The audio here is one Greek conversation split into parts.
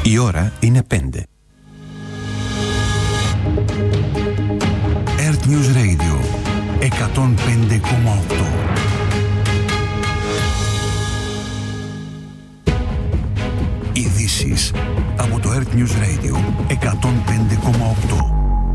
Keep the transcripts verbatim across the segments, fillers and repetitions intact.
Η ώρα είναι πέντε. Earth News Radio εκατόν πέντε κόμμα οκτώ. Ειδήσεις από το Earth News Radio εκατόν πέντε κόμμα οκτώ.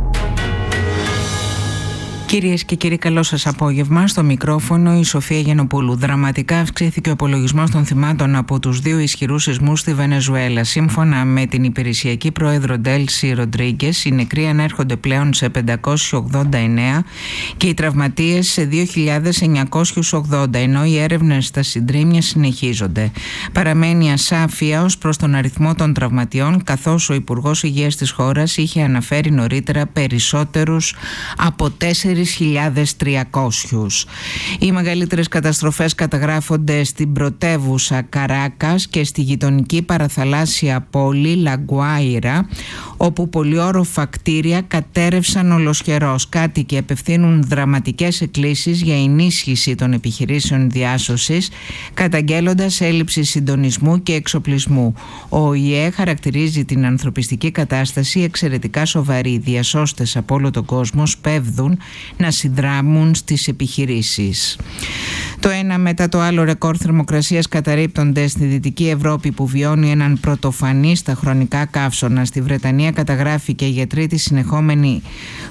Κυρίες και κύριοι, καλό σας απόγευμα. Στο μικρόφωνο η Σοφία Γιαννοπούλου. Δραματικά αυξήθηκε ο υπολογισμός των θυμάτων από τους δύο ισχυρούς σεισμούς στη Βενεζουέλα. Σύμφωνα με την υπηρεσιακή πρόεδρο Ντέλση Ροντρίγκες, οι νεκροί ανέρχονται πλέον σε πεντακόσιους ογδόντα εννέα και οι τραυματίες σε δύο χιλιάδες εννιακόσιους ογδόντα, ενώ οι έρευνες στα συντρίμμια συνεχίζονται. Παραμένει ασάφεια ως προς τον αριθμό των τραυματιών, καθώς ο Υπουργός Υγείας της χώρας είχε αναφέρει νωρίτερα περισσότερους από τέσσερις χιλιάδες τριακόσιους. Οι μεγαλύτερες καταστροφές καταγράφονται στην πρωτεύουσα Καράκας και στη γειτονική παραθαλάσσια πόλη Λαγκουάιρα, όπου πολυόροφα κτίρια κατέρευσαν ολοσχερώς. Κάτοικοι απευθύνουν δραματικές εκκλήσεις για ενίσχυση των επιχειρήσεων διάσωσης, καταγγέλλοντας έλλειψη συντονισμού και εξοπλισμού. Ο ΟΗΕ χαρακτηρίζει την ανθρωπιστική κατάσταση εξαιρετικά σοβαρή. Οι διασώστες από όλο τον κόσμο σπέβδουν να συνδράμουν στις επιχειρήσεις. Το ένα μετά το άλλο ρεκόρ θερμοκρασίας καταρρίπτονται στη Δυτική Ευρώπη, που βιώνει έναν πρωτοφανή στα χρονικά καύσωνα. Στη Βρετανία καταγράφηκε για τρίτη συνεχόμενη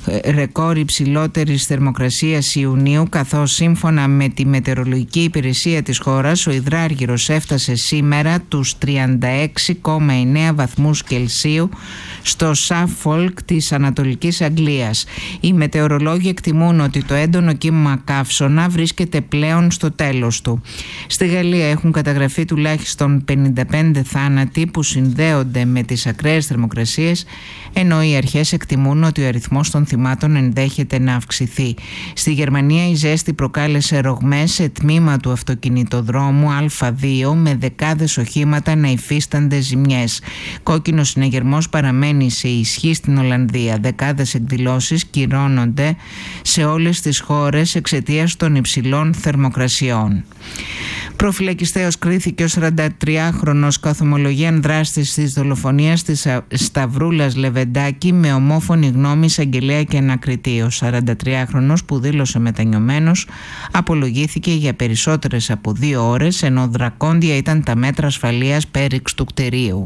ρεκόρ υψηλότερης θερμοκρασίας Ιουνίου, καθώς σύμφωνα με τη μετεωρολογική υπηρεσία της χώρας ο υδράργυρος έφτασε σήμερα τους τριάντα έξι κόμμα εννέα βαθμούς Κελσίου στο Σάφολκ της Ανατολικής Αγγλίας. Οι μετεωρολόγοι εκτιμούν ότι το έντονο κύμα καύσωνα βρίσκεται πλέον στο τέλος του. Στη Γαλλία έχουν καταγραφεί τουλάχιστον πενήντα πέντε θάνατοι που συνδέονται με τις ακραίες θερμοκρασίες, ενώ οι αρχές εκτιμούν ότι ο αριθμός των θυμάτων ενδέχεται να αυξηθεί. Στη Γερμανία η ζέστη προκάλεσε ρογμές σε τμήμα του αυτοκινητοδρόμου Α δύο, με δεκάδες οχήματα να υφίστανται ζημιές. Κόκκινος συναγερμός παραμένει σε ισχύ στην Ολλανδία. Δεκάδες εκδηλώσεις κυρώνονται σε όλες τις χώρες εξαιτίας των υψηλών θερμοκρασιών. Προφυλακιστέως κρίθηκε ο σαραντατριάχρονος καθομολογίαν δράστης της δολοφονίας της Σταυρούλας Λεβεντάκη με ομόφωνη γνώμη εισαγγελέα και ανακριτή. Ο σαραντατριάχρονος, που δήλωσε μετανιωμένος, απολογήθηκε για περισσότερες από δύο ώρες, ενώ δρακόντια ήταν τα μέτρα ασφαλείας πέριξ του κτηρίου.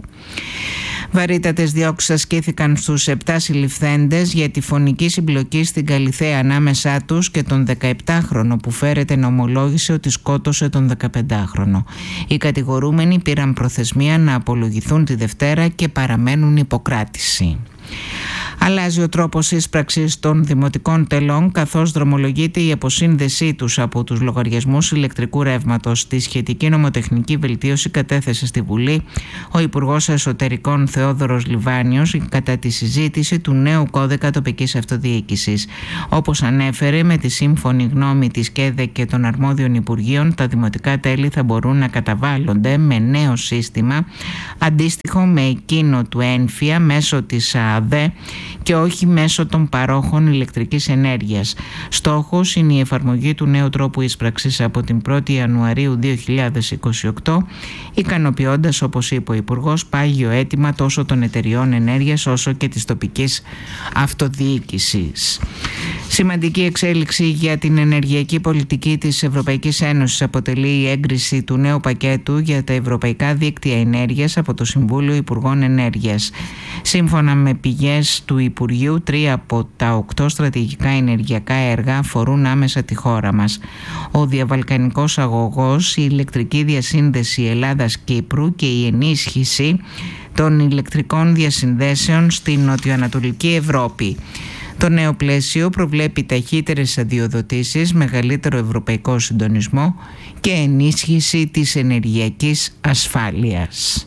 Βαρύτατες διώξεις ασκήθηκαν στους επτά συλληφθέντες για τη φωνική συμπλοκή στην Καλιθέα ανάμεσά τους και τον δεκαεπτάχρονο που φέρεται να ομολόγησε ότι σκότωσε τον δεκαπεντάχρονο. Οι κατηγορούμενοι πήραν προθεσμία να απολογηθούν τη Δευτέρα και παραμένουν υποκράτηση. Αλλάζει ο τρόπος ίσπραξης των δημοτικών τελών, καθώς δρομολογείται η αποσύνδεσή τους από τους λογαριασμούς ηλεκτρικού ρεύματος. Τη σχετική νομοτεχνική βελτίωση κατέθεσε στη Βουλή ο Υπουργός Εσωτερικών Θεόδωρος Λιβάνιος κατά τη συζήτηση του νέου κώδικα τοπικής αυτοδιοίκησης. Όπως ανέφερε, με τη σύμφωνη γνώμη της ΚΕΔΕ και των αρμόδιων Υπουργείων, τα δημοτικά τέλη θα μπορούν να καταβάλλονται με νέο σύστημα αντίστοιχο με εκείνο του ΕΝΦΙΑ μέσω της ΑΔΕ και όχι μέσω των παρόχων ηλεκτρικής ενέργειας. Στόχος είναι η εφαρμογή του νέου τρόπου ίσπραξης από την πρώτη Ιανουαρίου δύο χιλιάδες είκοσι οκτώ, ικανοποιώντας, όπως είπε ο Υπουργός, πάγιο αίτημα τόσο των εταιριών ενέργειας όσο και της τοπικής αυτοδιοίκησης. Σημαντική εξέλιξη για την ενεργειακή πολιτική της Ευρωπαϊκής Ένωσης αποτελεί η έγκριση του νέου πακέτου για τα ευρωπαϊκά δίκτυα ενέργειας από το Συμβούλιο Υπουργών Ενέργειας. Σύμφωνα με πηγές του Υπουργείου, τρία από τα οκτώ στρατηγικά ενεργειακά έργα αφορούν άμεσα τη χώρα μας. Ο διαβαλκανικός αγωγός, η ηλεκτρική διασύνδεση Ελλάδας-Κύπρου και η ενίσχυση των ηλεκτρικών διασυνδέσεων στην νοτιοανατολική Ευρώπη. Το νέο πλαίσιο προβλέπει ταχύτερες αδειοδοτήσεις, μεγαλύτερο ευρωπαϊκό συντονισμό και ενίσχυση της ενεργειακής ασφάλειας.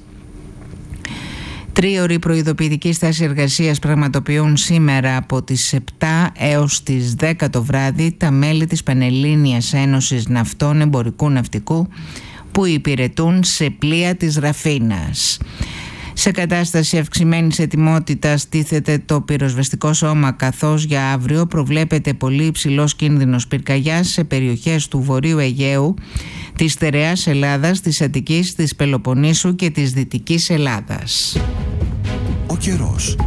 Τρίωρη προειδοποιητική στάση εργασίας πραγματοποιούν σήμερα από τις επτά έως τις δέκα το βράδυ τα μέλη της Πανελλήνιας Ένωσης Ναυτών Εμπορικού Ναυτικού που υπηρετούν σε πλοία της Ραφίνας. Σε κατάσταση αυξημένης ετοιμότητας τίθεται το πυροσβεστικό σώμα, καθώς για αύριο προβλέπεται πολύ υψηλός κίνδυνος πυρκαγιάς σε περιοχές του Βορείου Αιγαίου, της Στερεάς Ελλάδας, της Αττικής, της Πελοποννήσου και της Δυτικής Ελλάδας. ο καιρός.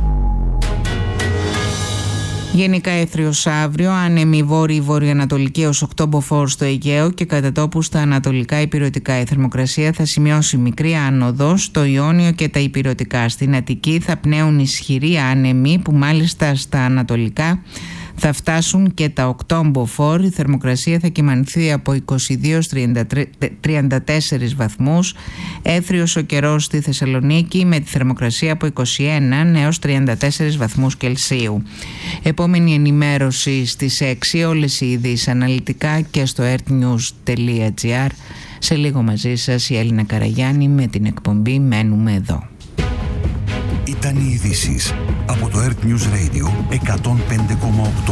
Γενικά έθριος αύριο, άνεμη βόρειο-βορειοανατολική έως οκτώ μποφόρ στο Αιγαίο και κατά τόπου στα ανατολικά ηπειρωτικά. Η θερμοκρασία θα σημειώσει μικρή άνοδο στο Ιόνιο και τα ηπειρωτικά. Στην Αττική θα πνέουν ισχυροί άνεμοι που μάλιστα στα ανατολικά θα φτάσουν και τα οκτώ μποφόρ. Η θερμοκρασία θα κυμανθεί από είκοσι δύο έως τριάντα τέσσερις βαθμούς. Έθριος ο καιρός στη Θεσσαλονίκη με τη θερμοκρασία από είκοσι ένα έως τριάντα τέσσερις βαθμούς Κελσίου. Επόμενη ενημέρωση στις έξι, όλες οι ειδήσεις αναλυτικά και στο earthnews τελεία gr. Σε λίγο μαζί σας η Έλληνα Καραγιάννη με την εκπομπή «Μένουμε εδώ». Ήταν οι ειδήσεις από το Earth News Radio εκατόν πέντε κόμμα οκτώ.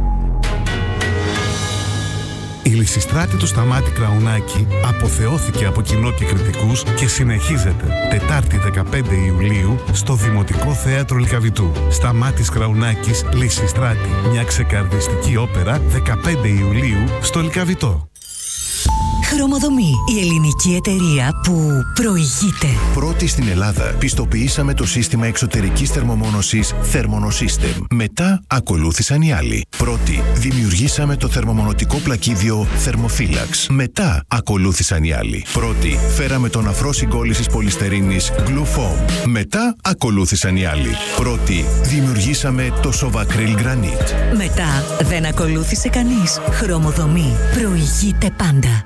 Η Λυσιστράτη του Σταμάτη Κραουνάκη αποθεώθηκε από κοινό και κριτικούς και συνεχίζεται Τετάρτη δεκαπέντε Ιουλίου στο Δημοτικό Θέατρο Λυκαβητού. Σταμάτης Κραουνάκης, Λυσιστράτη, μια ξεκαρδιστική όπερα δεκαπέντε Ιουλίου στο Λυκαβητό. Χρωμοδομή, η ελληνική εταιρεία που προηγείται. Πρώτη στην Ελλάδα πιστοποιήσαμε το σύστημα εξωτερικής θερμομόνωσης Thermonosystem. Μετά ακολούθησαν οι άλλοι. Πρώτη δημιουργήσαμε το θερμομονωτικό πλακίδιο Thermophilax. Μετά ακολούθησαν οι άλλοι. Πρώτη φέραμε τον αφρό συγκόλλησης πολυστερίνης Glue Foam. Μετά ακολούθησαν οι άλλοι. Πρώτη δημιουργήσαμε το Sovacryl Granite. Μετά δεν ακολούθησε κανείς. Χρωμοδομή, προηγείται πάντα.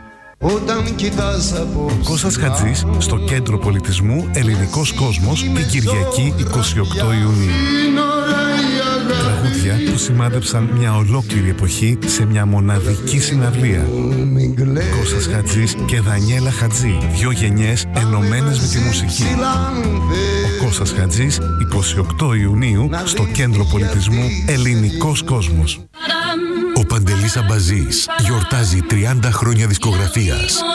Κώστας Χατζής στο Κέντρο Πολιτισμού Ελληνικός Κόσμος την Κυριακή εικοστή ογδόη Ιουνίου. Τραγούδια που σημάδεψαν μια ολόκληρη εποχή σε μια μοναδική συναυλία. Κώστας Χατζής και Δανιέλα Χατζή, δυο γενιές ενωμένες με τη μουσική. Ο Κώστας Χατζής εικοστή ογδόη Ιουνίου στο Κέντρο Πολιτισμού Ελληνικός Κόσμος. Ο Παντελής Αμπαζής γιορτάζει τριάντα χρόνια δισκογραφίας